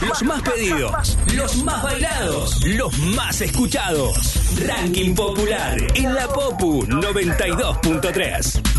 Los más pedidos, los más bailados, los más escuchados. Ranking popular en la Popu 92.3.